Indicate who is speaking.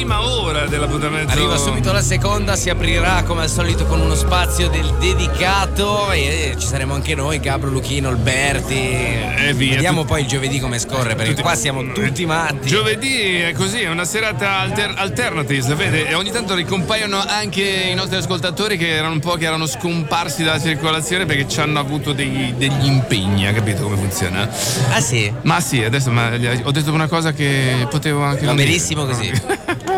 Speaker 1: prima ora dell'appuntamento.
Speaker 2: Arriva subito la seconda, si aprirà come al solito con uno spazio del dedicato e ci saremo anche noi, Gabro, Luchino, Alberti.
Speaker 1: E via.
Speaker 2: Vediamo poi il giovedì come scorre, perché qua siamo tutti matti.
Speaker 1: Giovedì è così, è una serata alternatives, vede? E ogni tanto ricompaiono anche i nostri ascoltatori che erano un po' che erano scomparsi dalla circolazione perché ci hanno avuto degli impegni, ha capito come funziona?
Speaker 2: Ah sì?
Speaker 1: Ma sì, adesso ho detto una cosa che potevo anche
Speaker 2: Va
Speaker 1: non dire.
Speaker 2: benissimo così.